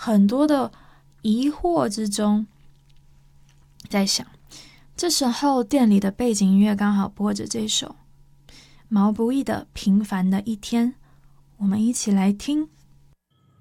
很多的疑惑之中，在想，这时候店里的背景音乐刚好播着这首毛不易的《平凡的一天》，我们一起来听。